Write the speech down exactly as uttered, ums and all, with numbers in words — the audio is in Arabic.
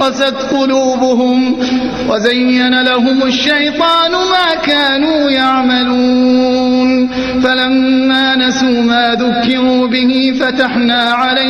قست قلوبهم وزين لهم الشيطان ما كانوا يعملون فلما نسوا ما ذكروا به فتحنا عليهم